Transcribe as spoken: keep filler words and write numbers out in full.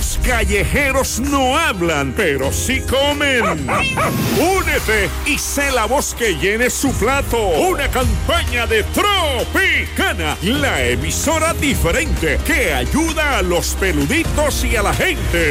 Los callejeros no hablan, pero sí comen. Únete y sé la voz que llene su plato. Una campaña de Tropicana, la emisora diferente que ayuda a los peluditos y a la gente.